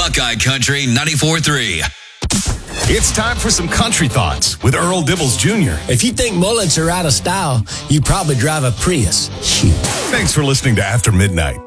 Buckeye Country 94.3. It's time for some country thoughts with Earl Dibbles Jr. If you think mullets are out of style, you probably drive a Prius. Shoot. Thanks for listening to After Midnight.